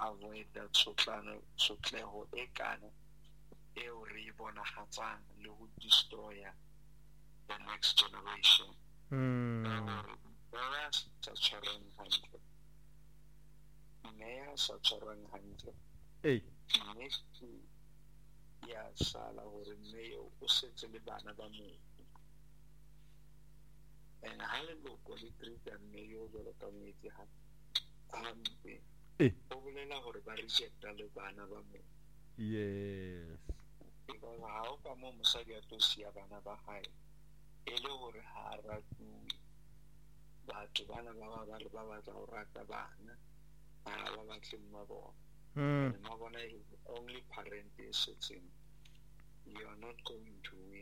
avoid that sotleho e kana eo re e bonagatsang le go destroya the next generation. Ba sa tshwarang hantle. Mme ya sa tshwarang hantle. Mme ya sala gore mme o setse le bana ba mo. And ha le loko le treata mme yo jwalo ka moetsi hampe. O bolela gore ba rejecta le bana ba mo. Yes. Because ha o ka mo mosadi a tlo sia bana ba hae e le gore ha a ratue batho bana ba batla go rata bana ha ba batle mma bona. Mma bona is the only parent is sitting. You are not going to win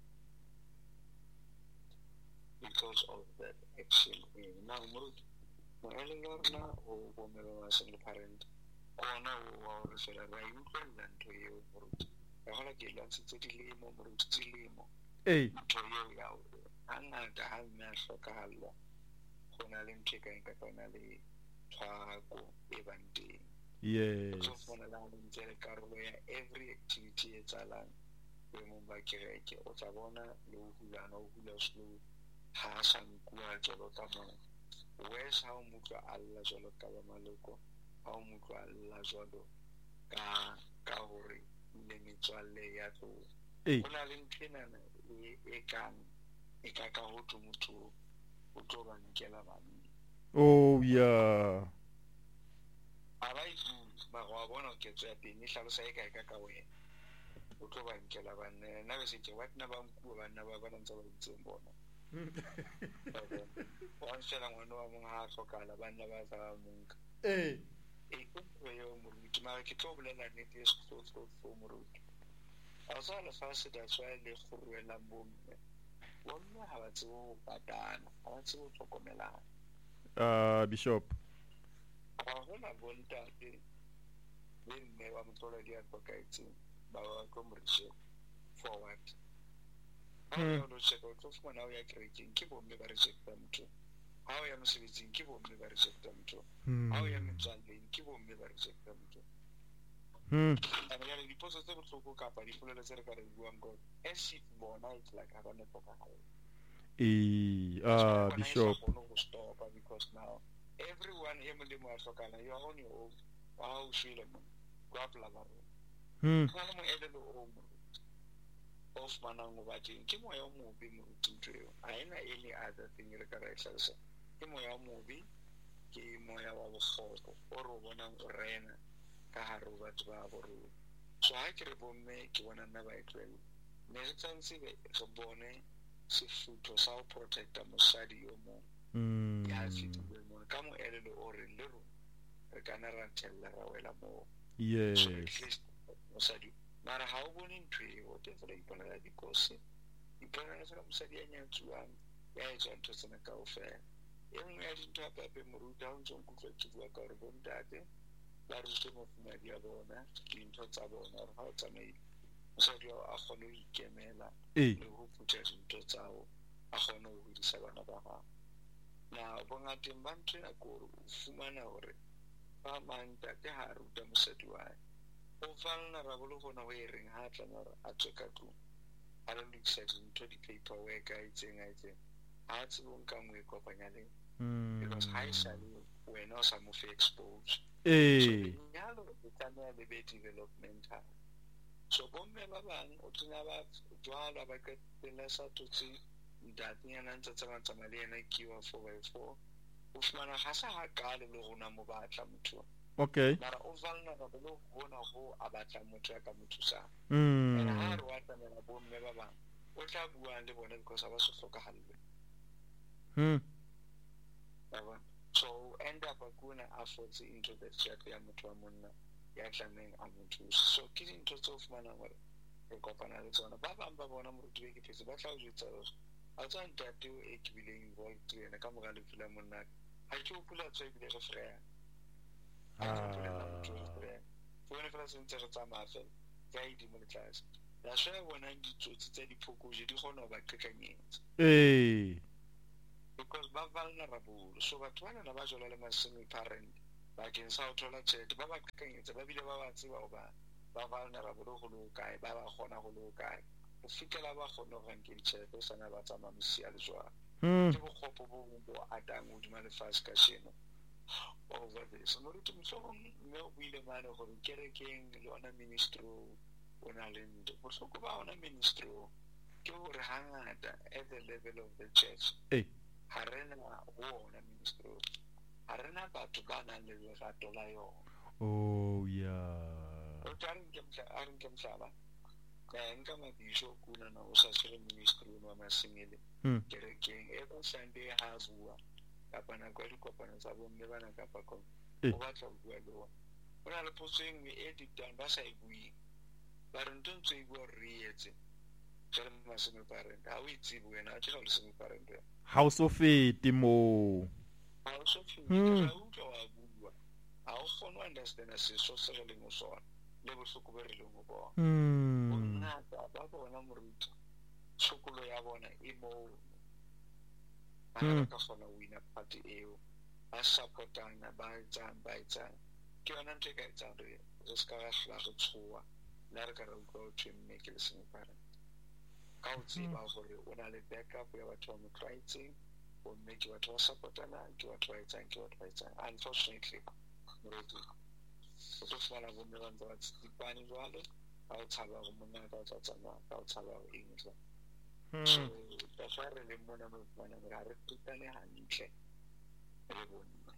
because of that action. Now, mo elelorna o bomela single parent kona o re fela ba utlwela ntho eo moruti ga gola ke lwantshitse dilemo moruti dilemo ntho eo ya gore hangata ha mme a hlokahalwa go na le ntho e ka nkakana le tshwako e bang teng. Yes. O fona la ntse le karolo ya every activity e tsalang boemong ba kereke o tla bona le o hula slow ha a sa nkua jalo ka mona. Wes ha o motho a lla jalo ka ba maloko ha o motho a lla jalo ka gore le metswalle ya tlo go na le nthenana e ka go tlo motho o tlo ba nkela banna. Oh yeah. A ba ba go bona ke tsaya teng e hlalosa e ka wena o tlo ba nkela banna na be se ke batna ba nkua banna ba ntse ba ntse bona. Wa fela ngwana wa mong ha a hlokala banna ba tla monka yo moruti mara ke tlo bolela nnete e so moruti a sa le fa se da tswa le go ruela bomme ha ba tsebo go patana ha ba tsebo go tlhokomelana. Bishop ga gona bontate le mme wa motloledi a tlhokaetseng ba tlo morise forward. Ha o lo check o tlo fumana o ya kerekeng ke bomme ba rejecta motho ha o ya mosebetsing ke bomme ba rejecta motho ha o ya metswalleng ke bomme ba rejecta motho. Ane diposo tse botlhoko kapa dipolelo tse re ka re buang ko as if bona it's like ha ba ne tlhokagala. Bishop go stop because now everyone e mo le mo a tlhokana you are on your own wa o shile mo kwa pla ba rona ha mo edelo o mo of manang o batleng ke moya o mobe mo rutintweo a ena any other thing re ka ra tlhalosa ke moya o mobe ke moya wa bogogo o re bonang o rena ka hare o batho ba borona. So ha ke re bomme ke bona nna ba etlwele ne re tsantse re bone sefutho sa go protecta mosadi yo mong ya fetile mo ka mo elelo o re le rona re kana ra tella ra wela mo. Yes. Mosadi mara ha o bone ntho eo te fela iponela dikosi iponela fela mosadi ya nyatsuang ya etswa ntho tsena kaofela e nngwe ya dintho gape moruta ha o ntse o nkutlwa ke bua ka gore bontate ba rute mofumadi ya bona dintho tsa bona gore ha o tsamaile mosadi ao a kgone go ikemela le go phutha dintho tsao a kgone go hodisa bana ba gago. Na bongateng ba ntho ya kore o fumana gore ba mantate ha a ruta mosadi wae o vulnerable le gona go e reng ha a tlamela a tswe ka tlong a lo lokisa dintho di-paperwork a itseng ha a tsebe o nka mo e kopanya le because ha e sale wena o sa mo fe expose. So lenyalo e tlameha le be developmental. So bomme ba bang o tsena ba jwala ba qetella sa thotse ntatenyana ntse tsamaya le ena kiwa 4x4 o fumana ga sa ha kale le rona mo batla motho. Okay. Mara o vulnerable le gona go a batla motho ya ka mo thusang. Ena ha re wa tsamela bomme ba bang o tla buang le bona because ba se hlokahallwe. So end up kuna affords into the chat ya motho wa monna ya tlameng a mo thusa. So ke dintho tse o fumanang gore re kopana le tsona ba bang ba bona moruti ke phetse ba tla o jwetsa a tswa ntate o e ke bileng involved le ena ka mora le fula monna ha ke o pula tswe bile re freya fone fela se ntse re tsamaya fela ka idimo le tlase la shwa bona ditsotsi tse diphokoje di kgona go ba qekanyetsa because ba vulnerable so batho bana ba jola le masemi parent bakeng sa ho thola tjhelete ba ba qhekanyetsa ba bile ba ba tseba ho ba vulnerable go le kae ba ba kgona go le kae ho fitela ba kgona ho ranke ditjhelete o sana ba tsamaya mosia le jwang ke bokgopo bo atang hodima lefatshe ka sheno over this moruti mohlomong mme o buile mane gore kerekeng le ona ministry o na le ntho bohloko ba ona ministry ke gore hangata at the level of the church ha rena ho ona ministry ha rena batho ba nang le lerato la yona o tla re nke mhlaba nka mabisho kuna na o sa tshwere ministry wa masengele kerekeng every Sunday ha bua kapa na kwa dikopano tsa bomme bana kapa o batla ho bua le ona o na le potso e nngwe e ditang ba sa e buing ba re ntho ntse e bua re etse re maseme parent ha o itsebe wena a tshela le seme parent ha o so fete mo ha o so fete ha o tlo wa bua ha o kgone ho understand se so se re leng o sona le bohloko be re leng ho bona bongata ba bona moruti tshokolo ya bona e mo ba ka kgona ho wina party eo ba supportana ba etsang ke yona ntho e ka etsang re ska ga hla go tshoa la re ka re utlwa ho thwe mme ke le seng parent ka o tseba gore o na le backup ya batho ba mo tshwaetseng o mme ke batho ba supportana ke batho ba etsang unfortunately moruti o tlo fumana bomme ba ntse ba tshepane jwale ha o tshaba go monna ka o tla tsamaya ka o tshaba go eng jwale so ka fa re le mona mo fumana re ha re tutane hantle re bonna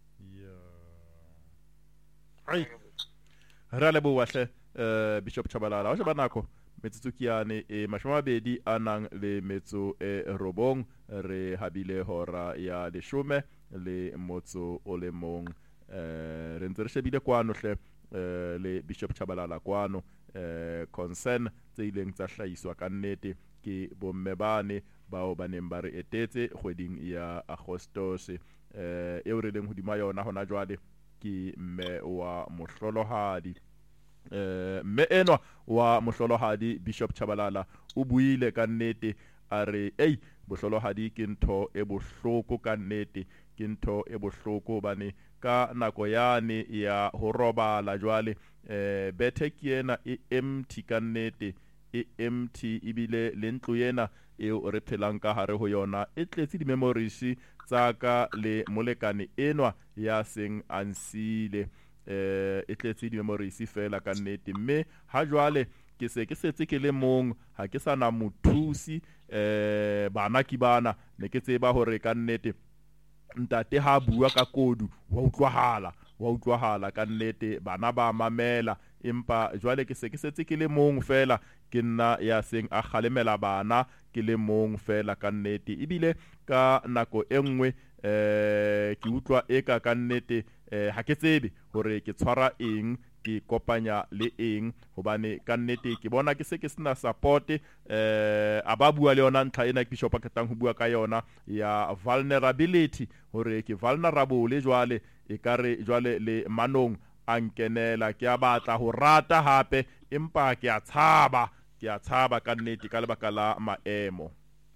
ra le bua hle Bishop Tshabalala o sheba nako metsotso ke yane e 20 a nang le metso e robong re habile hora ya 10 le motso o le mong re ntse re shebile kwano hle le Bishop Tshabalala kwano concern tse ileng tsa hlaiswa ka nnete ke bomme bane bao ba neng ba re etetse kgweding ya Agostose eo re leng hodima yona hona jwale ke mme wa mohlolohadi mme enwa wa mohlolohadi Bishop Tshabalala o buile ka nnete a re bohlolohadi ke ntho e bohloko ka nnete ke ntho e bohloko bane ka nako yane ya ho robala jwale bethe ke ena e empty ka nnete e empty ibile le ntlo yena eo re phelang ka hare ho yona e tletse di memories tsa ka le molekane enwa ya seng ansile e tletse di memories fela ka nnete mme ha jwale ke se ke setse ke le mong ha ke sana mothusi bana ki bana ne ke tseba hore ka nnete ntate ha bua ka kodu wa utlwahala ka nnete bana ba mamela empa jwale ke se ke setse ke le mong fela ke nna ya seng a khalemela bana ke le mong fela ka nnete ibile ka nako enngwe ke utlwa eka ka nnete ha ke tsebe hore ke tshwara eng ke kopanya le eng hobane ka nnete ke bona ke se ke sena support a ba bua le yona ntlha ena ke Bishop a ketang ho bua ka yona ya vulnerability hore ke vulnerable jwale e kare jwale le manong a nkenela ke a batla ho rata hape empa ke a tshaba ka nnete ka lebaka la maemo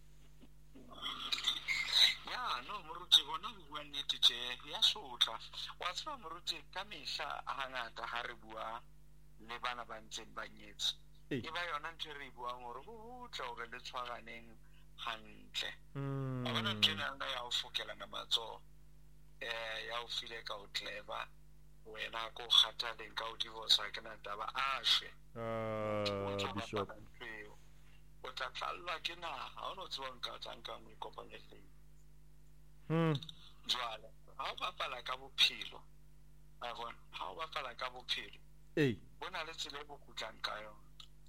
ya sotla wa tseba moruti ka mehla hangata ha re bua le bana ba ntseng ba nyetse e ba yona ntho re buang hore ho tla hore le tshwaraneng hantle a bona tena nna ya o fokela na matso ya o file ka o clever wena ko khathaleng ka o divorce ke na taba ashe Bishop o tla tlalla ke na ha o no tswa nka tsanka mo kopanyeleng jwale ha o bapala ka bophelo a bona ha o bapala ka bophelo bona le tsela e bokutlang ka yona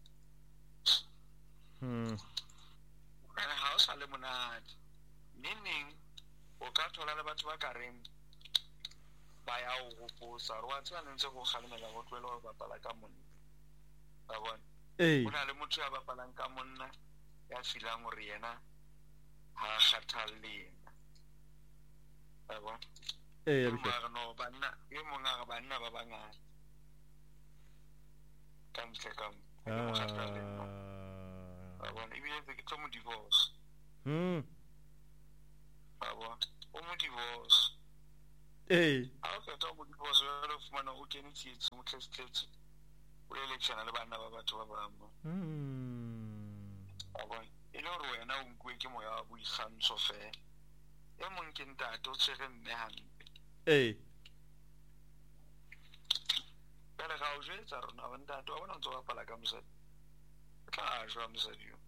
ha o sa le monate neng o ka thola le batho ba ka reng ba ya o goposa re wa tsana ntse go khalemela go tlwela go bapala ka monna a bona bona le motho ya bapalang ka monna ya filang gore yena ha khathalle a bona no banna e monga ga banna ba bangata ka ntle ka mo khathalle a bona ibile ke tlo mo divorce a bona o mo divorce ha o feta mo diposo le fumana o kene tsietsi mo tletse o election le bana ba batho ba bang a bona ile hore wena o nkwe ke moya wa boikgantsho fela e mong ke ntate o tshwere mme hampe pele ga o jwetsa rona ba ntate wa bona ntse o bapala ka mosadi o tla jwa mosadi yo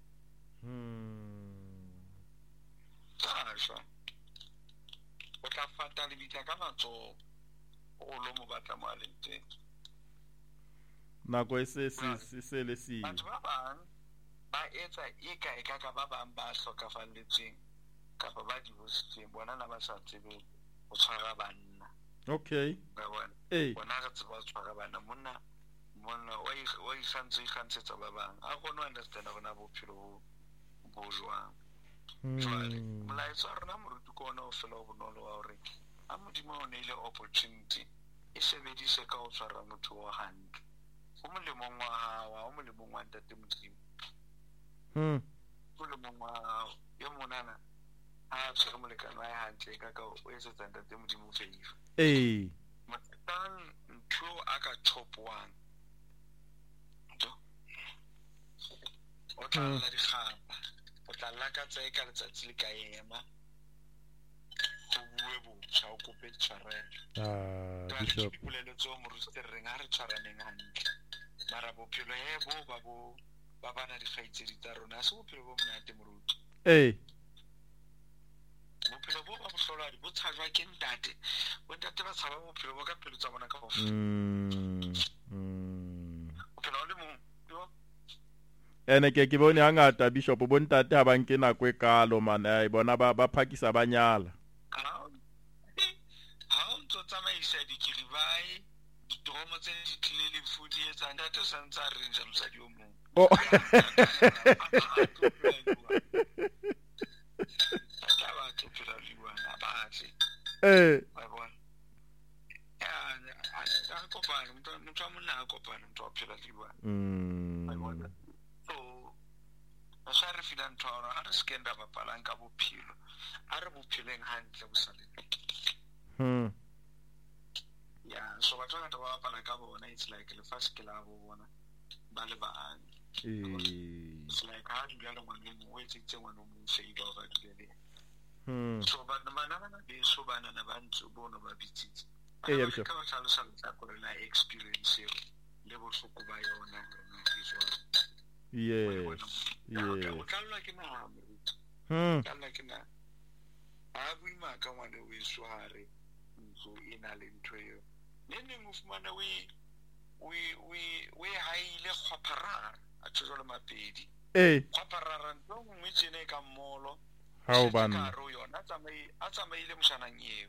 tla jwa o tla fata lebitla ka matsoho o lo mo batla mo a leng teng nako e se le si batho ba bang ba etsa eka ka ba bang ba hlokafalletsweng kapa ba divorced bona na ba sa tsebe o tshwara banna okay ba bona bona ga tseba o tshwara banna monna o ikgantshetsa ba bang a gone o understand bona bophelo bo jwang jwale molaetsa wa rona moruti ko ona o fela o bonolo wa hore a modimo o neile opportunity e sebedise ka o tshwara motho o hantle o molemong wa hao o molemong wa ntate modimo o molemong wa hao yo monana a tshwere molekane wa hantle ka o etsetsa ntate modimo favor matang ntho a ka top 1 o tla la dikgapa o tla lakatsa e ka letsatsi le ka ema go bue botjha o kope tshwarelo bishop dipolelo tso mo rustereng a re tshwaraneng hantle mara bophelo ba bana dikgaitsedi tsa rona a se bophelo bo monate moruti bophelo bo ba bohlolwadi bo tshajwa ke ntate bontate ba tshaba bophelo bo ka pelo tsa bona ka ofela bophelo o le mong ene ke bone hangata bishop bontate ha ba nke nako e kalo man bona ba phakisa ba nyala ha o ntso tsamaisa dikiribai ditoromo tse di tlile le fudi etsa ntate o santse a renja mosadi o mong motho wa monna a kopane motho wa phela liwana so re fila ntho hore a re skenda bapalang ka bophelo a re bopheleng hantle bo saleng so batho ngata ba bapala ka bona it's like lefatshe ke la bo bona ba le baang it's like ha dula le ngwaneng o etsitse ngwana o mong favor ba dule le so bana beso bana ba ntse bona ba bitsitse ka ba tlhalosa letlhakore la experience eo le bohloko ba yona o tlalwa ke naha moruti tlalwa ke naha a boima ka ngwane o eso hare ntso e na le ntho eo neng o fumana we haile kgwapharara a tsholo le mapedi kgwapharara ntho nngwe tsene ka mmolo ha o bana ka ro yona a tsamaile moshanang eo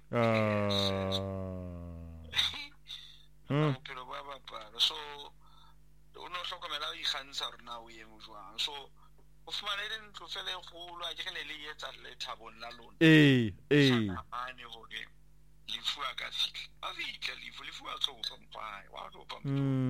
bophelo ba bapala so o no hlokomela o ikgantsha hore na o emo jwang so o fumana le ntlo fela e kgolo a ke ne le etsa le thabong la lona ane hore lefu a ka fihla a fihla lefu a tlo bopa mpae wa tlo bopa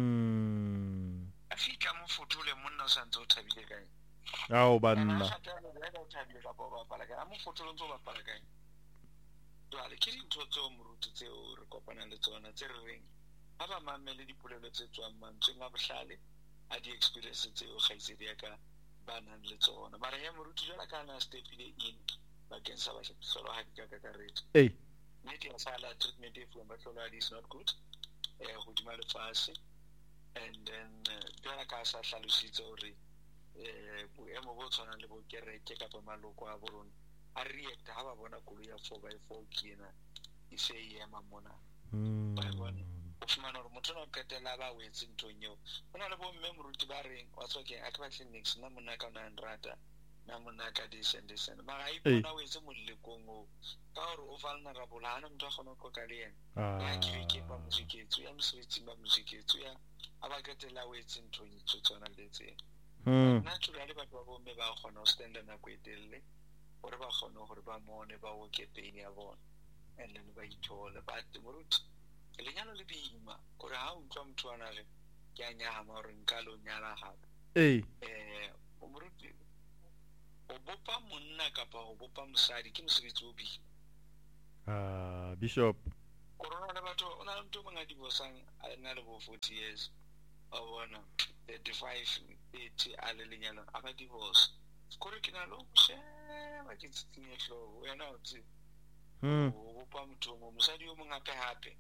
a fihla mo fotole monna o santse o thabile kae ao banna o thabile ka bo bapala kae a mo fotole ntse o bapala kae jwale ke dintho tseo moruti tseo re kopanang le tsona tse re reng a ba mamele dipolelo tse tswang mantsweng a bohlale a di-experience tseo kgaitsedi ya ka ba nang le tsona mara ya moruti jwala ka na stepile in bakeng sa bahlohadi ka kakaretso nnete ya sala treatment e fuwang bahlohadi is not good hodima lefatshe and then jwala ka sa hlalositse hore boemo bo tshwanang le bokereke kapa maloko a borona a react ha ba bona koloi ya 4x4 ke ena e se e ema mona ba bona o fumana hore motho o qetela ba wetse nthong eo ho na le bomme moruti ba reng wa tsokeng a ke ba clinics nna monna ka ona nrata na monna ka descendation mara a ipona o etse molekong o ka hore o vulnerable hana motho a kgona ho qoqa le yena ya kerekeng ba mosebetsi ya mosebetsing ba mosebetsi ya a ba qetela o etse nthong e tsona le tsena naturally batho ba bomme ba kgona ho standa nako e telele hore ba kgone hore ba mone ba oke pain ya bona and then ba ithole but moruti lenyalo le boima gore ha o utlwa motho a nare ke a nyahama hore nka lo nyala gape moruti o bopa monna kapa o bopa mosadi ke mosebetsi o boima bishop corona batho o na le motho mongwe a divorcang a na le bo 40 years a bona 35 30 a le lenyalo a ba divorce kore ke na lo sheba ke tsinye hlo wena o tsi o pa motho mo mosadi o mongwe hape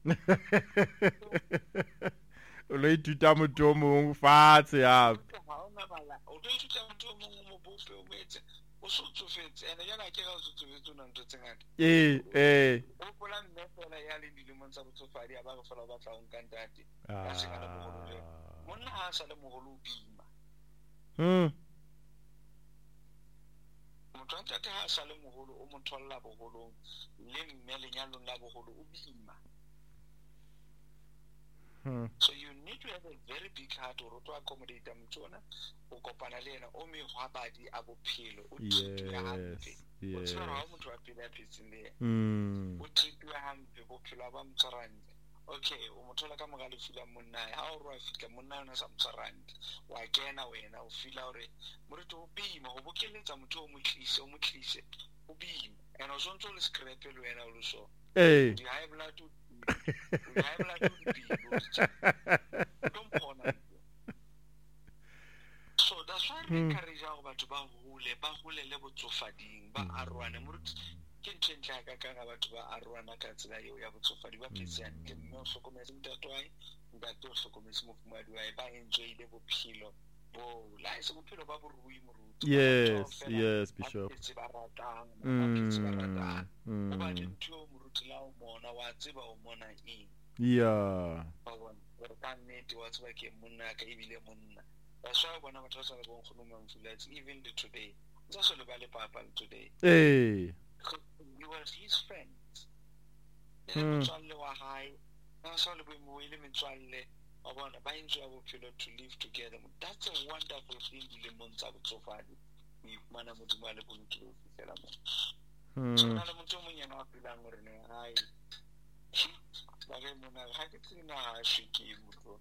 o lo ituta motho o mongwe fatshe hape ha ona bala o tlo ituta motho o mongwe mo bope o metse o so tsofetse ene yana ke ga o tsofetse o na ntse tsengata o pola nne fela ya le dilemong tsa botsofadi a ba go fela ba tla o nkantati ka se ka le mogolo le monna ha sa le mogolo o bima motho ntate ha sa le mogolo o mo tholla bogolong le mme lenyalong la bogolo o bima. So you need to have a very big heart or to accommodate them tona o kopana le ena o me hwa badi a bophelo o tshitwa hampe o tsara ha motho a phela phetsile o tshitwa hampe bophelo ba mtsarande okay o mothola ka mogale fila monna ha o rwa fitla monna ona sa mtsarande wa kena wena o fila hore morito o bima go bokeletsa motho o mo tlise o bima and o sontso le scrape le wena o lo so di high blood so that's why we encourage our batho ba hole le botsofading ba arwana moruti ke ntshentla ka batho ba arwana ka tsela eo ya botsofadi ba phetsang ke mme o hlokometse mtato wa ntate o hlokometse mofumadi wa ba enjoy le bophelo bo la se bophelo ba borui moruti yes bishop ba ratang ba ba ntho moruti la o mona wa tseba o mona eng re ka nnete wa tseba ke monna ka ebile monna ba swa bona batho ba sa le bon khuluma mfuletse even today tsa so le ba le papa today you were his friends metswalle wa hae na so le bo ile metswalle ba bona ba enjoy bophelo to live together. That's a wonderful thing le montsa botsofadi mana motho ba le bolokile fela mo so na le motho monyana wa pila ngore ne hai ba ge mona ha ke tsina ha shiki motho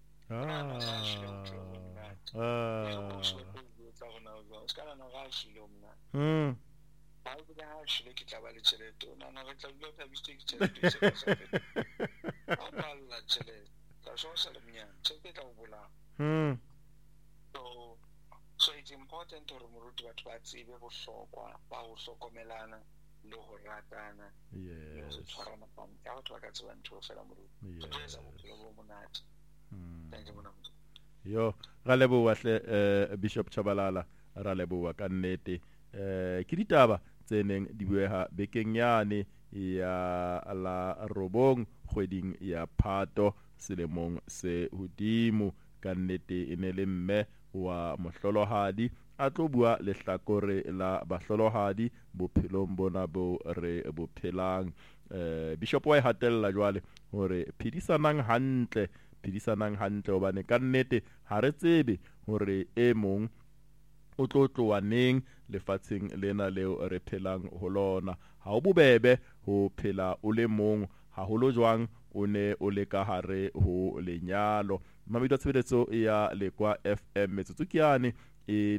so it's important to moruti batho ba tsebe bohlokwa ba ho hlokomelana le ho ratana le ho tshwarana pampa batho ba ka tseba ntho fela moruti so there's a bophelo bo monate. Thank you mona yo ga leboa hle Bishop Chabalala ra leboa ka nnete ke ditaba tseneng di buega bekeng yane ya la robong kgweding ya Phato selemong se hodimo ka nnete ene le mme wa mohlolohadi a tlo bua lehlakore la bahlolohadi bophelong bona bo re bophelang. Bishop wa hatella jwale hore phedisanang hantle hobane ka nnete ha re tsebe hore e mong o tlo tloa neng lefatsheng lena leo re phelang ho lona. Ha o bobebe ho phela o le mong haholo jwang o ne o le ka hare ho lenyalo. Mamedi a tshebeletso ya Lekwa FM metsotso ke yane e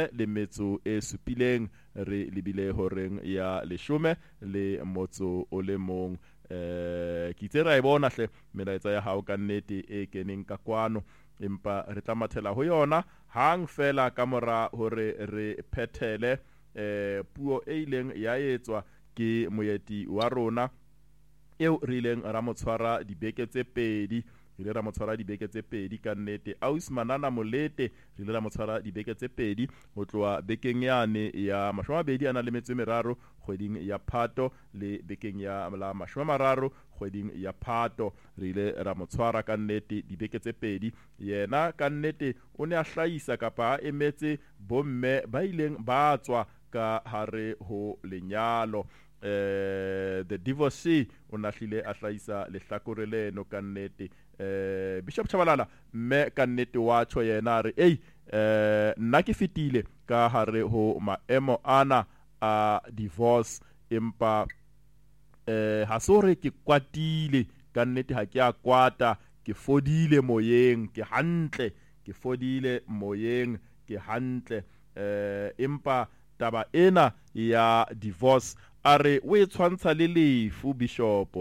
17 re lebile horeng ya 10 le motso o le mong. Ke itse ra e bona hle melaetsa ya hao ka nnete e keneng ka kwano empa re tla mathela ho yona hang fela ka mora hore re phethele puo e ileng ya etswa ke moeti wa rona eo re ileng ra motshwara dibeke tse pedi ile ra motshwara dibeke tse pedi ka nnete Aus Manana Molete ile ra motshwara dibeke tse pedi ho tloa bekeng yane ya 23 kgweding ya Phato le bekeng ya la 30 kgweding ya Phato re ile ra motshwara ka nnete dibeke tse pedi. Yena ka nnete o ne a hlahisa kapa a emetse bomme ba ileng ba tswa ka hare ho lenyalo. The divorcee o nahlile a hlahisa lehlakore leno ka nnete. Bishop Chabalala mme ka nnete wa tsho yena re nna ke fetile ka hare ho maemo ana a divorce empa ha sore ke kwatile ka nnete ha ke a kwata ke fodile moyeng ke hantle ke fodile moyeng ke hantle empa taba ena ya divorce are o e tshwantsha le lefu Bishop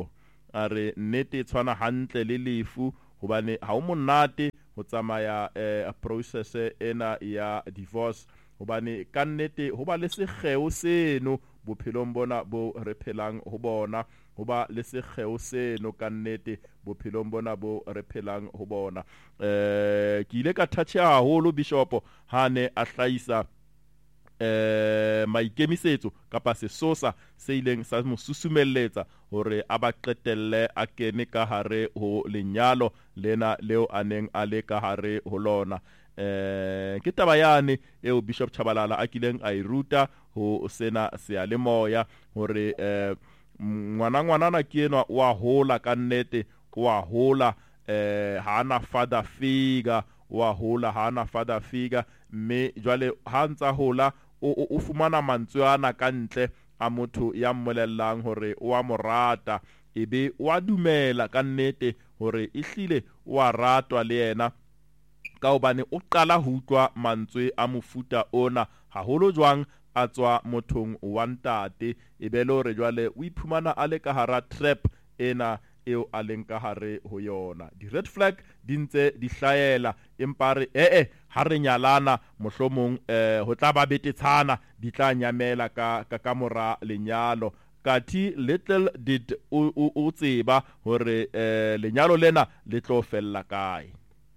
a re nnete tshwana hantle le lefu hobane ha o monate ho tsamaya process ena ya divorce hobane ka nnete ho ba le sekgeo seno bophelong bona bo re phelang ho bona ho ba le sekgeo seno ka nnete bophelong bona bo re phelang ho bona ke ile ka toucha haholo Bishop ha ne a hlahisa maikemisetso kapa sesosa se ileng sa mo susumelletsa hore a ba qetelle a kene ka hare ho lenyalo lena leo a neng a le ka hare ho lona ke taba yane eo Bishop Chabalala a kileng a iruta ho sena sealemoya hore ngwanana ke enwa wa hola ka nnete wa hola ha ana father figure wa hola ha ana father figure mme jwale ha ntsa hola o fumana mantswe ana ka ntle a motho ya mmolellang hore wa morata ebe wa dumela ka nnete hore ehlile wa ratwa le yena ka hobane o qala ho utlwa mantswe a mofuta ona haholo jwang a tswa mothong wa ntate ebe le hore jwale o iphumana a le ka hara trap ena eo a leng ka hare ho yona di red flag di ntse di hlaela empa re ha re nyalana mohlomong ho tla ba betetshana di tla nyamela ka mora lenyalo kathi little did o tseba hore lenyalo lena le tlo fella kae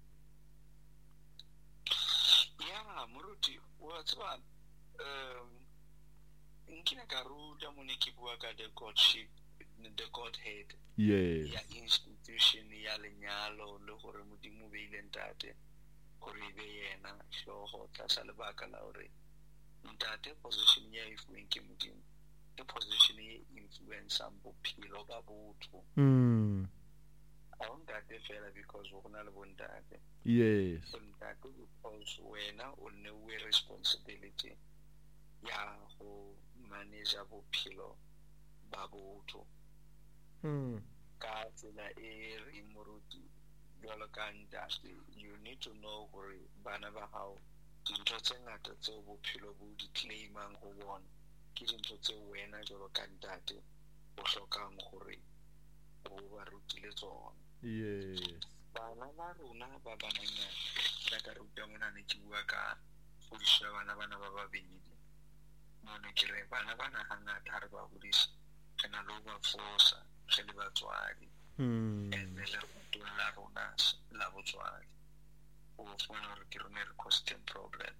ya moruti wa tswa nkina ka ruta moneki bua ka the godship the godhead yes ya institution ya lenyalo le gore modimo be ile ntate gore be yena hlogo tlasa lebaka la hore ntate position ya ifuweng ke modimo ke position e influence bophelo ba botho a ntate fela because o gona le bontate yes ntate because wena o ne we responsibility ya go manage bophelo ba botho ka tsela e re moruti jwalo ka ntate you need to know gore bana ba hao dintho tse ngata tseo bophelo bo di claimang ho bona ke dintho tse wena jwalo ka ntate o hlokang gore o ba rutile tsona yes bana ba rona ba bananyana ka ruta mona ne ke bua ka hodisa bana ba babedi mona ke re bana hangata ha re ba hodisa re na le ba fosa re le batswadi le rutong la rona la botswadi o fumana hore ke rona re constant problem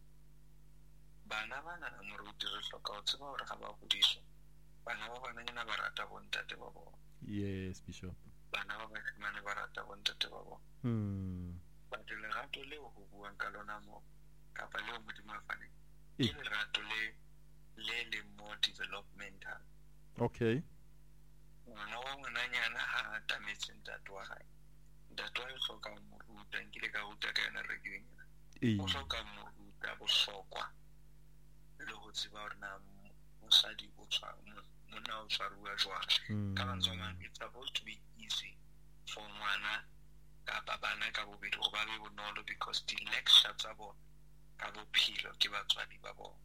bana moruti re hloka ho tseba hore ga ba hodiswa bana ba bananyana ba rata bontate ba bona yes Bishop bana ba bashemane ba rata bontate ba bona ba le lerato leo ho buang ka lona mo kapa leo modimo a faneng ke lerato le more developmental okay ngwana wa ngwananyana ha a tametse ntate wa hae ntate wa hloka mo ruta nkile ka ruta ka yona radioing ena o hloka mo ruta bohlokwa le ho tseba hore na mosadi o tshwa monna o tshwaruwa jwang ka mantswe a mang it's supposed to be easy for ngwana kapa bana ka bobedi go ba be bonolo because the lecture tsa bona ka bophelo ke batswadi ba bona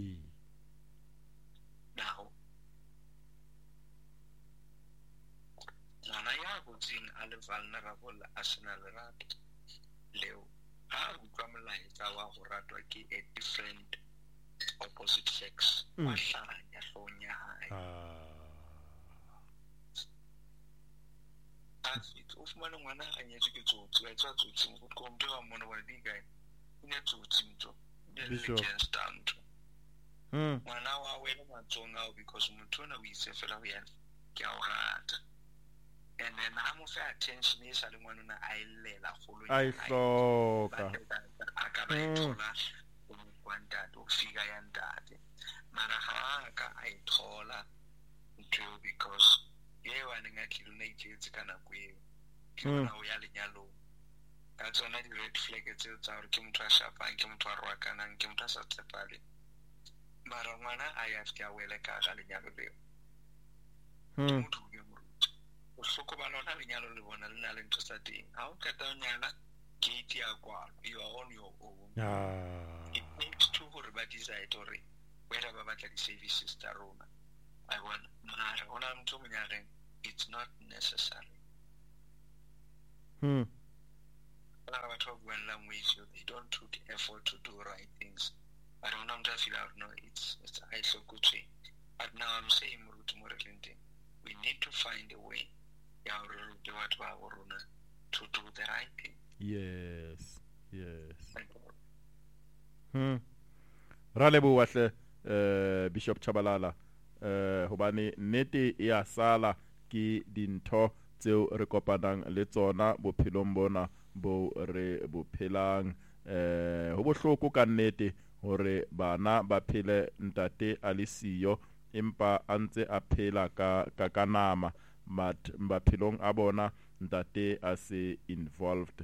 now ngwana ya botsing a le vulnerable a sena lerato leo ha a utlwa molaetsa wa go ratwa ke a different opposite sex wa hlanya hlong ya hae o fumane ngwana a nyetswe ke tsotsi a tswa tsotsing go komte wa mona wa di kae ine tsotsi motho against ntho ngwana wa wena matsong ao because motho ona o itse fela ho yena ke a o rata and then ha mo fa attention e sa le ngwana a illela golo a ihloka a ka ba ithola o ntate o fika ya ntate mara ha ka a ithola ntho because ye wa nna tlilo na iketse kana kweo ke bona o ya lenyalo ka tsona di red flag tse tsa hore ke motho a shapang ke motho a rwakanang ke motho a sa tshepale mara ngwana a ya fika wele ka ga lenyalo leo motho ke moruti o hloko ba lona lenyalo le bona le na le ntho tsa teng ha o kata nyala gate ya kwa you are on your own it makes two hore ba decide hore wena ba batla di services tsa rona I want mara ona motho monyareng it's not necessary. Language, they don't put effort to do right things. I don't know how to feel out. No, it's I so good way. But now I'm saying we need to find a way to do the right thing. Yes. Ra leboha hle Bishop Chabalala hobane nnete ya sala ke dintho tseo re kopanang le tsona bophelong bona bo re bophelang ho bohloko ka nnete hore bana ba phele ntate a le siyo empa a ntse a phela ka nama maphelong a bona ntate a se involved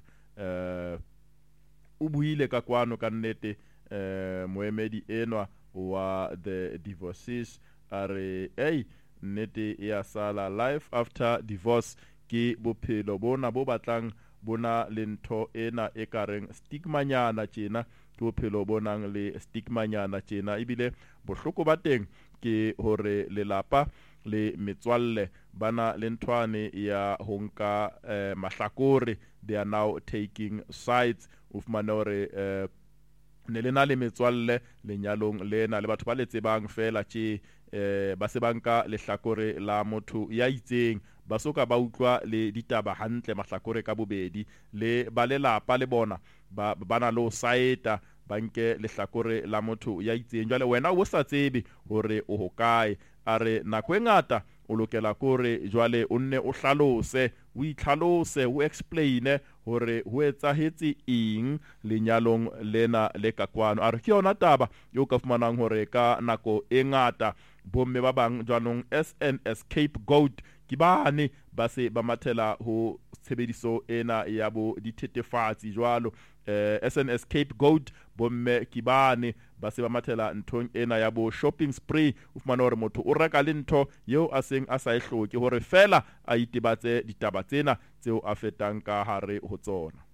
o buile ka kwano ka nnete moemedi enwa wa the divorces are nnete ya sala life after divorce ke bophelo bona bo batlang bona le ntho ena e kareng stigmanyana tjena ke bophelo bonang le stigmanyana tjena ebile bohloko ba teng ke hore lelapa le metswalle bana le nthwane ya honka mahlakore. They are now taking sides of manore ne le na le metswalle lenyalong lena le batho ba le tsebang fela tje ba se banka lehlakore la motho ya itseng ba soka ba utlwa le ditaba hantle mahlakore ka bobedi le ba lelapa le bona bana lo saeta banke lehlakore la motho ya itseng jwale wena o sa tsebe hore o hokae are nako engata o lokela kore jwale o nne o hlalose o itlhalose o explaine hore ho etsahetse eng lenyalong lena le ka kwano are ke yona taba yo ka fumanang hore ka nako engata bomme ba bang jwanong SNS scapegoat ke bane ba se ba mathela ho tshebediso ena ya bo dithetefatsi jwalo SNS scapegoat bomme ke bane ba se ba mathela nthong ena ya bo shopping spree o fumana hore motho o reka le ntho yeo a seng a sa e hloke hore fela a itebatse ditaba tsena tseo a fetang ka hare ho tsona.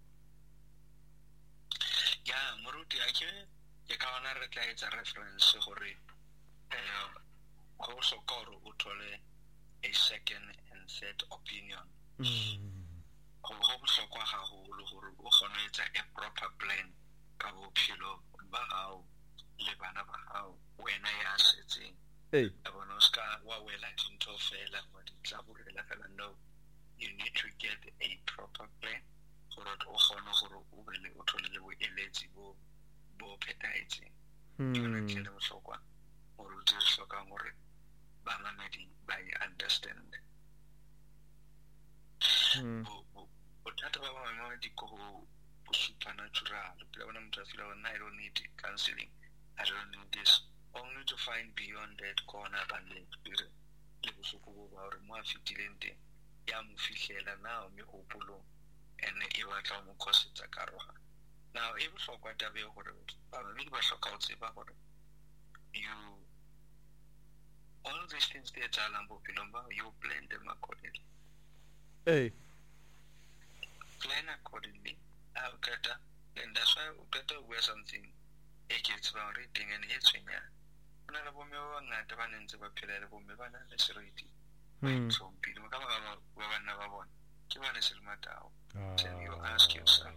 Ya moruti ke ka ona re tla etsa reference hore go sokoro o thole a second and third opinion. Go bohlokwa haholo hore o kgone ho etsa a proper plan ka bophelo ba hao le bana ba hao wena ya setseng bona ska wa wela dintho fela wa ditlaborela fela. No, you need to get a proper plan gore o kgone gore o be le o thole le boeletsi bo phetaetseng. Yona ke le bohlokwa gore o dire hloka gore bamamedi ba understand. Bothata ba bamamedi ko supernatural. I don't need counseling. I don't need this. Only to find beyond that corner than the spirit. Now me hopolo and e batla mo khosetsa karoga. Now e bohlokwa tabe gore bamamedi ba hloka ho tseba gore you all these things they tell am bophelong ba you plan them accordingly. Plan accordingly. And that's why we better wear something it's about reading and hitching. When I go me on that one into a pillar of me, one is reading. So, people come over when never one. You want to sell my towel. Then you ask yourself,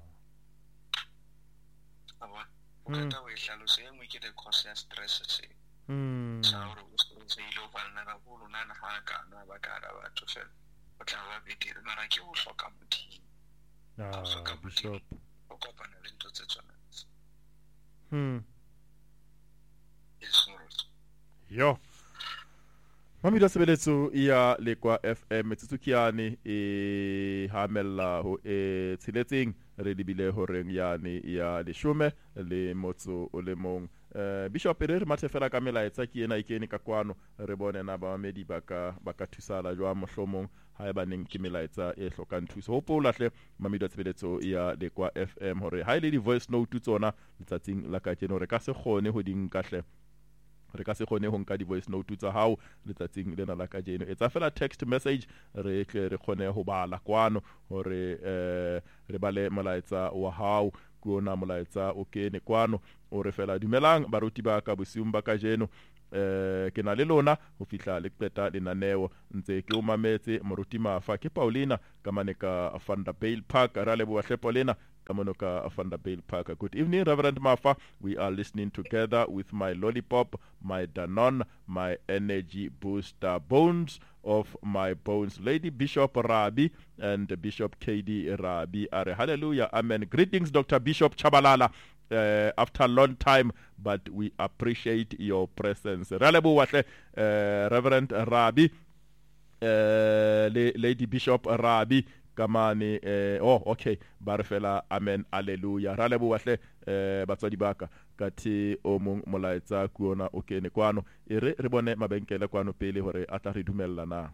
what we shall say, we get a cost and stress. So, say, you will never pull on a haka, never got out to sell. But I will be did, but I will shock up with you. Bishop. Yo mami da sebeletso ya lekwa FM tsukiane e hamella ho tsiletseng re dibile horeng yane ya leshome le motso o le mong. Bishop re mathefela ka melaetsa ke ena ikene ka kwano re bone na ba medi ba ka thusala jwa mohlomong ha eba neng ke melaetsa e hlokang thuso hopola hle mami da sebeletso ya lekwa FM hore ha ile di voice note tsona letsatsing la ka tseno re ka se kgone ho ding ka hle re ka se kgone ho nka di voice note tsa hao letsatsing lena la ka jeno etsa fela text message re kgone ho bala kwano hore re bale molaetsa wa hao kuona molaetsa o kene kwano o re fela dumelang baruti ba ka bosiung ba ka jeno ke na le lona ho fihla le qeta lenaneo ntse ke o mametse moruti Mafa ke Paulina ka maneka Vanderbijl Park ra leboha hle Paulina ka monoka Vanderbijl Park. Good evening Reverend Mafa, we are listening together with my lollipop, my Danone, my energy booster, bones of my bones, Lady Bishop Rabi and Bishop KD Rabi are hallelujah amen. Greetings Dr. Bishop Chabalala. After a long time, but we appreciate your presence. Reverend Rabi, Lady Bishop Rabi, kamani okay, barfela amen, hallelujah. Ralebu wahle batswadi baka kati omong molaetsa kuona okene kwano re bone mabenkele kwano pele hore ata re dumella na.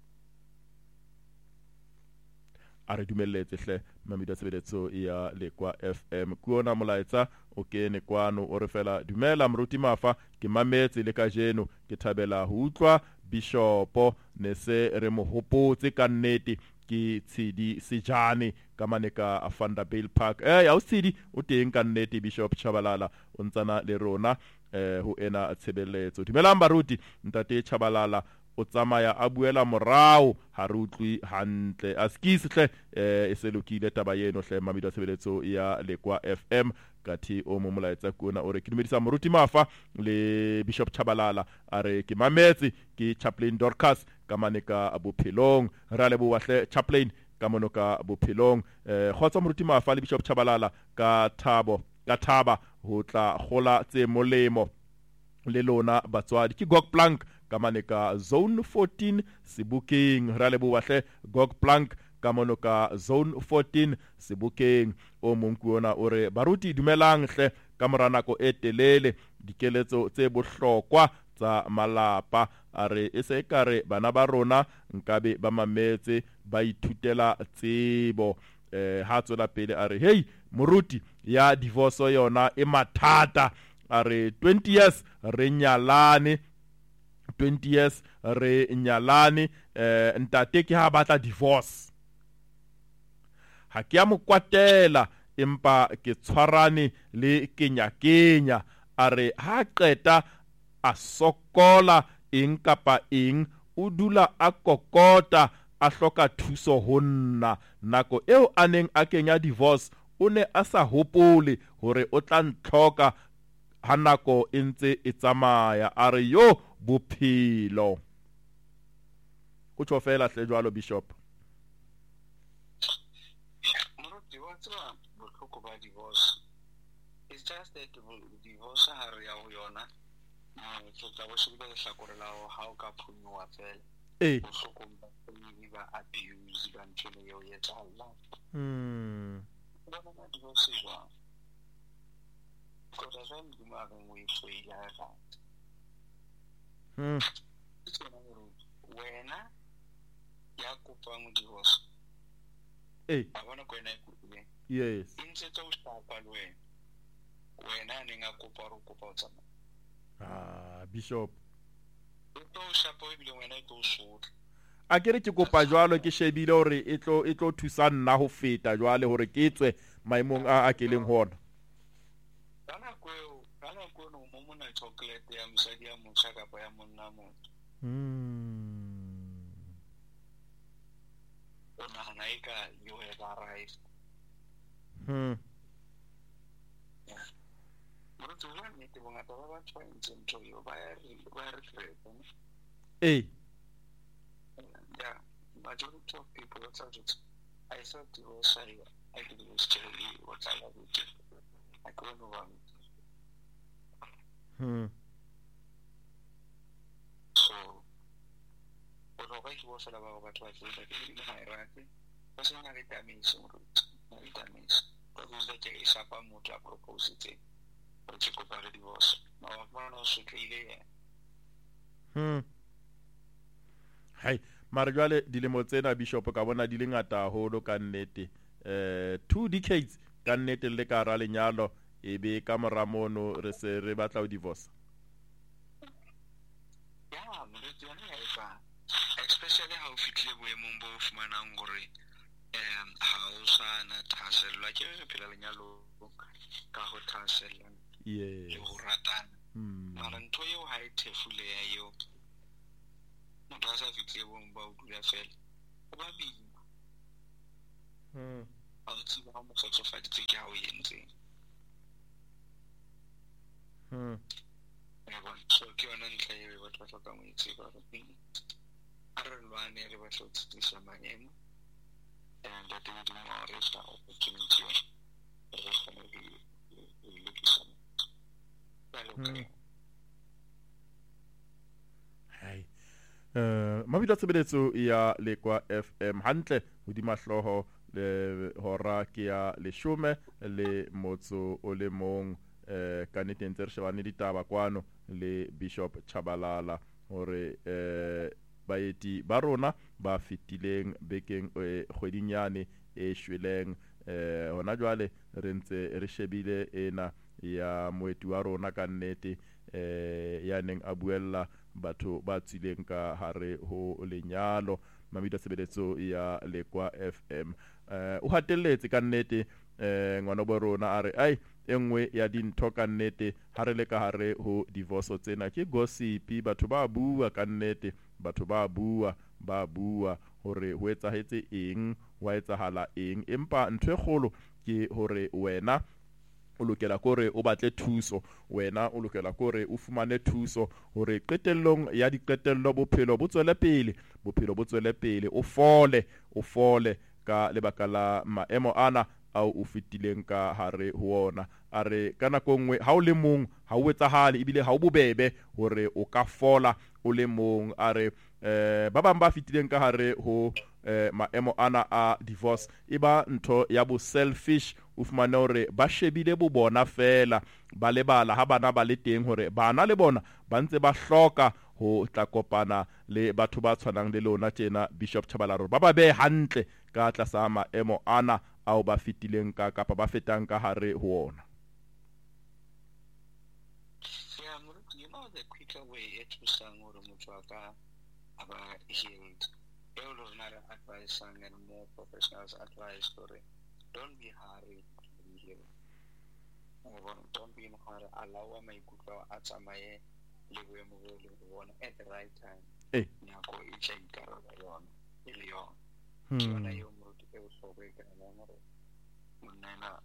A re dumelletse hle mamida tsebetso ya Lekwa FM kuona molaetsa o kene kwano o re fela dumela moruti Mafa ke mametse le ka jeno ke thabela ho utlwa bishopo ne se re mo hopotse ka nnete ke tshedi sejane ka maneka Vanderbijl Park ya o tshedi o teng ka nnete Bishop Chabalala o ntsana le rona ho ena tshebeletso. Dumelang baruti, ntate Chabalala o tsamaya a buela morao ha re utlwi hantle a skisihle e se lokile taba yeno hle mamida tshebeletso ya Lekwa FM kati o mo molaetsa kuona o re ke dumedisa moruti Mafa le Bishop Chabalala a re ke mametse ke Chaplain Dorcas ka maneka Bophelong ra le bo hle Chaplain ka monoka Bophelong khotsa moruti Mafa le Bishop Chabalala ka thaba ho tla gola tse molemo le lona batswadi ke Gog Plank ka maneka Zone 14 Sebokeng ra le bo hle Gog Plank ka monoka Zone 14 Sebokeng o monkuona o re baruti dumelang hle ka moranako e telele dikeletso tse bohlokwa tsa malapa a re e se kare bana ba rona nkabe ba mametse ba ithutela tsebo ha tsola pele a re hey moruti ya divorce yona e mathata a re 20 years re nyalane 20 years re nyalane ntate ke ha batla divorce ha ke a mo kwatela empa ke tshwarane le kenya a re ha qeta a sokola eng kapa eng o dula a kokota a hloka thuso ho nna nako eo a neng a kenya divorce o ne a sa hopole hore o tla ntlhoka ha nako e ntse e tsamaya a re yo bophelo o tšo fela hle jwalo Bishop. Moruti wa tseba bohloko ba divorce, it's just that divorce ha re ya ho yona so tla bo shebile lehlakore la ha o ka phunwa fela bohloko ba abuse ba ntshele yo yetalla bona divorce jwa ko tla jwa nduma ga ngwe tswela ha wena ya kopa mo divorce a bona ko ena ikupile yes intse tso shapa le wena ne nga kopa ro kopa o tsama Bishop to shapa o bile wena to sotla a kere ke kopa jwalo ke shebile hore e tlo thusa nna ho feta jwale hore ke tswe maimong a keleng hona kana ko no mo mona chocolate ya mosadi ya motšha kapa ya monna motho ona hanaika you have arrived Moruti wa nnete bongata ba batho ba ntseng ntho eo ba re yeah, majority of people what's out I saw divorce I could use to what I love it I couldn't run so what I was about what I feel like in hierarchy was not a damage not a damage but was like a sharper mood to propose it but you could buy divorce no one also clearly hai mara jwale dilemo tsena Bishop ka bona di le ngata haholo ka nnete 2 decades ka nnete le ka ra lenyalo e be ka moramono re se re batla o divorce especially how fitlhe boemong bo fumanang gore ha o sana thasellwa ke re phela lenyalo ka ho thasella yes le ho ratana mara ntho eo ha e thefuleha eo motho a sa fihle bong ba o dula fela o ba bima a o tseba ha mo kgotsofaditse ke ha o entseng so ke yona ntlha eo batho ba tlhokang ho e tseba a re lwane re batla ho tsitsisa maemo and I think more is the opportunity re kgone ho lokisa mabitla tshebeletso ya Lekwa FM hantle hodima hloho le hora ke ya 10 o le mong ka nnete ntse re shebane ditaba kwano le Bishop Tshabalala hore baeti ba rona ba fetileng bekeng kgwedinyane e shweleng hona jwale re ntse re shebile ena ya moeti wa rona ka nnete ya neng a buella batho ba tsileng ka hare ho lenyalo mamita sebeletso ya Lekwa FM o hatelletse ka nnete ngwana bo rona a re ai engwe ya dintho ka nnete ha re le ka hare ho divorce tsena ke gossip batho ba bua ka nnete batho ba bua hore ho etsahetse eng wa etsahala eng empa ntwe kgolo ke hore wena o lokela kore o batle thuso wena o lokela kore o fumane thuso hore qetellong ya diqetello bophelo bo tswele pele o fole ka lebaka la maemo ana ao o fetileng ka hare ho ona a re ka nako nngwe ha o le mong ha o etsahale ebile ha o bobebe hore o ka fola o le mong a re ba bang ba fetileng ka hare ho maemo ana a divorce eba ntho ya bo selfish o fumane hore ba shebile bo bona fela ba lebala ha bana ba le teng hore bana le bona ba ntse ba hloka ho tla kopana le batho ba tshwanang le lona tjena Bishop Tshabalala ba be hantle ka tlasa maemo ana ao ba fetileng ka kapa ba fetang ka hare ho ona. Yeah, you know the quicker way to sang or mutuaka about healed. They will not advise sang and more professionals advice story. Don't be hurried to be healed. Don't be in a hurry. Allow my good at some at the right time. Nako icha ikaro yon ilion. Kiona yo mutu ke usobe kana ngoro. Munena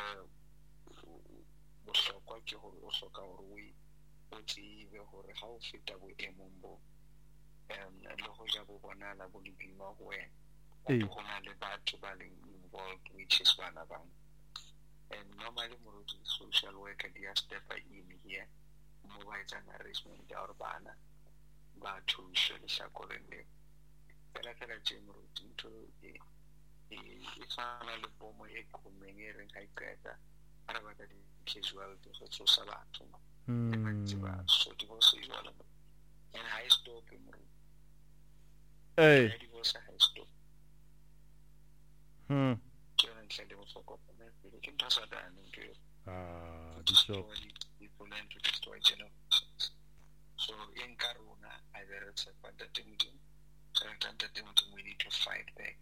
bohlokwa ke hore o hloka hore o tsebe hore ha o feta boemong bo le ho ja bo bonala bo lebima ho wena ho na le batho ba leng involved which is bana bang and normally moruti social worker dia step in here mobile arrangement ya urbana batho shele shakolende pela tshimruti into e fana le bomo e khomengere ga iketa ara ba ka di casualty go tsosa batho so divorce is all about and high stop divorce high stop kena ntlele mo foko ke ntasa dane ke Bishop people learn to destroy generations so in karuna either it's a fantastic we need to fight back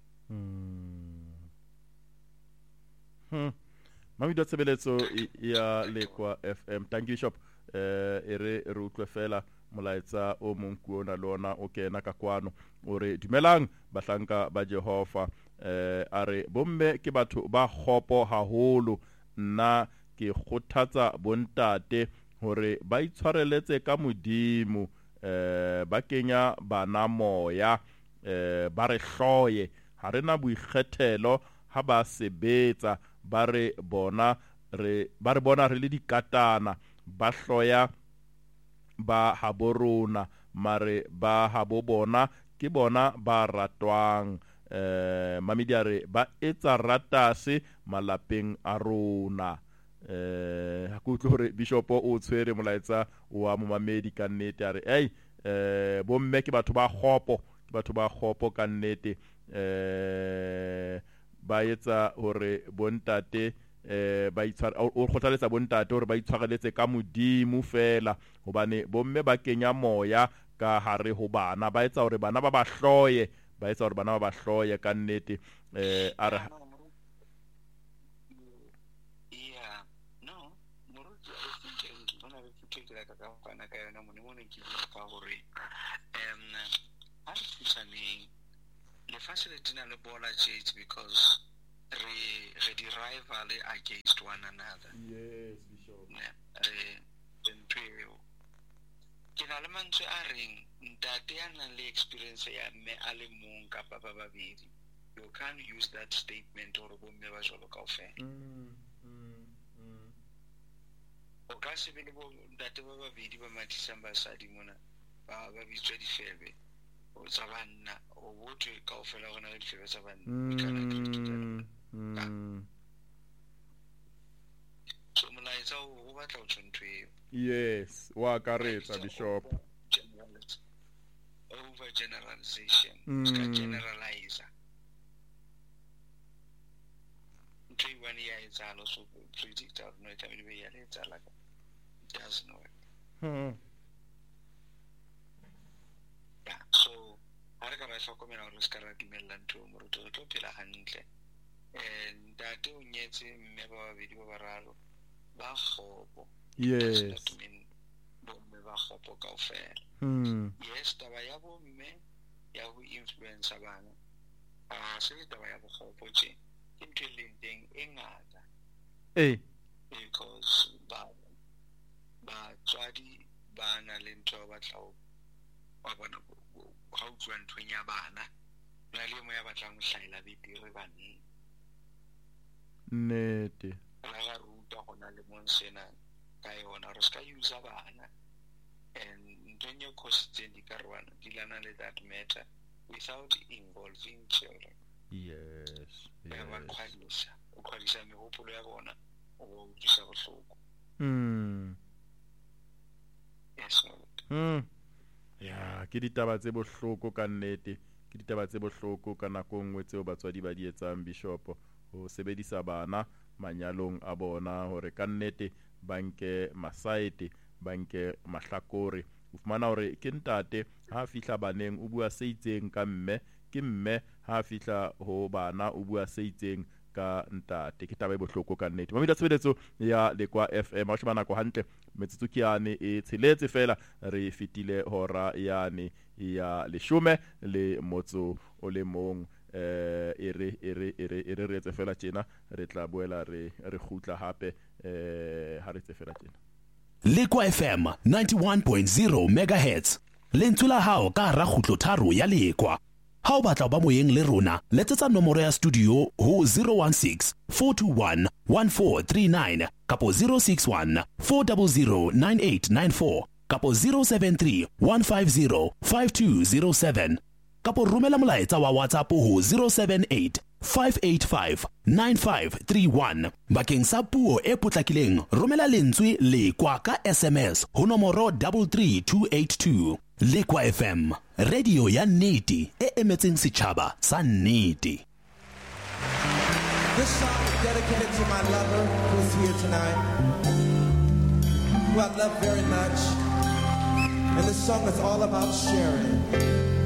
Mami do tsebeletso ya Lekwa FM. Thank you Bishop. Ere utlwe fela molaetsa o monkuo na lona o kena ka kwano ore dumelang bahlanka ba Jehova are bomme ke batho ba khopo haholo nna ke kgothatsa bontate hore ba itshwareletse ka modimo ba kenya bana moya ba re hloye ha rena boikgethelo ha ba sebetsa ba re bona re le dikatana ba hloya ba haborona mare ba habobona ke bona ba ratwang mamidiare ba etsa ratase malapeng a rona ha kutlo hore Bishop o tshwere molaetsa wa momamedi ka nnete are bomme ke batho ba khopo ka nnete ba etsa hore bontate ba itshwara o khothaletsa bontate hore ba itshwareletse ka modimo fela hobane bomme ba kenya moya ka hare ho bana ba etsa hore bana ba hloye ba etsa hore bana ba hloye ka nnete a re lefatshe le dina le bola jets because re di-rival against one another. Yes, Bishop. Ke na le mantswe a reng ntate ya nang le experience ya mme a le mong kapa ba babedi, you can't use that statement hore bomme ba jwalo kaofela. O ka se be le bo ntate ba babedi ba mathisang basadi mona ba bitswa difebe o tsa banna o bothwe kaofela gona le difebe tsa banna. So molaetsa o batla o tshwantwe. Yes, wa akaretsa Bishop. Over generalization. Ska generalizer. Ntwe wani ya etsalo so predict out no time be ya etsala. It doesn't work. Yeah, so ha re ka ba hlokomela hore ska ra dimella ntho mo re tlo phela hantle. Ntate o nyetse mme ba babedi ba bararo ba kgopo. Yes. Bomme ba kgopo kaofela. Yes, taba ya bomme ya ho influence bana se taba ya bokgopo tje ke ntho e leng teng e ngata because ba tswadi ba na le ntho ba tlaho wa bona ha o tswa nthong ya bana na le mo ya batlang hlaela betire baneng nnete la ga ruta gona le monsena ka yona re ska use bana and when you question the karwana dilana le that matter without involving children. Yes. O khwalisa mehopolo ya bona o utlwisa bohloko. Yes, Lord. Ya ke ditaba tse bohloko ka nnete, ke ditaba tse bohloko ka nako nngwe tseo batswadi ba di etsang Bishop ho sebedisa bana manyalong a bona hore ka nnete banke masaete banke mahlakore o fumana hore ke ntate ha fihla baneng o bua se itseng ka mme, ke mme ha fihla ho bana o bua se itseng ka ntate. Ke taba e bohloko ka nnete. Mamela tshebeletso ya Lekwa FM a shebana ko hantle metsotso ke yane e tsheletse fela re fitile hora yane ya 10 le motso o le mong e re etse fela tjena re tla boela re khutla hape ha re tse fela tjena. Lekwa FM 91.0 MHz lentswe la hao ka ra khutlo tharo ya Lekwa. Ha o batla ba moyeng le rona letsetsa nomoro ya studio ho 016 421 1439 kapo 061 400 9894 kapo 073 150 5207 kapo romela molaetsa wa WhatsApp ho 078 585 9531 bakeng sa puo e potlakileng romela lentswe Lekwa ka SMS ho nomoro 33282. Lekwa FM, radio ya nnete e emetseng setjhaba sa nnete. This song is dedicated to my lover who's here tonight, who I love very much. And this song is all about sharing.